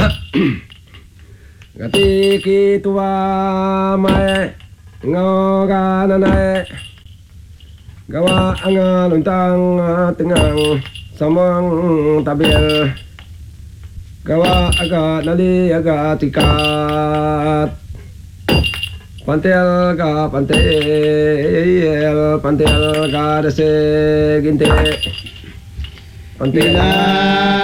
Gatiki tua mai ngogananai gawa angan untang tengang samang tabil gawa aga nali aga tikat pantel ga dase ginte pantel